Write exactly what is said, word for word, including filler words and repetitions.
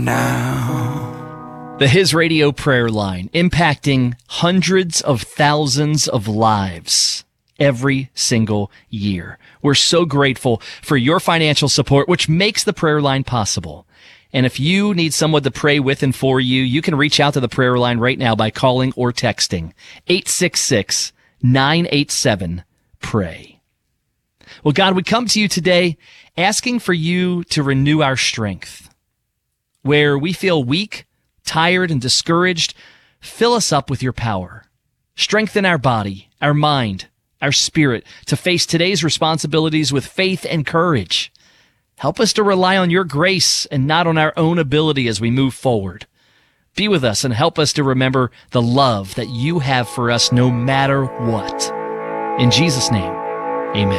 Now. The His Radio prayer line, impacting hundreds of thousands of lives every single year. We're so grateful for your financial support, which makes the prayer line possible. And if you need someone to pray with and for you, you can reach out to the prayer line right now by calling or texting eight six six, nine eight seven, pray. Well, God, we come to you today asking for you to renew our strength. Where we feel weak, tired, and discouraged, fill us up with your power. Strengthen our body, our mind, our spirit to face today's responsibilities with faith and courage. Help us to rely on your grace and not on our own ability as we move forward. Be with us and help us to remember the love that you have for us no matter what. In Jesus' name, amen.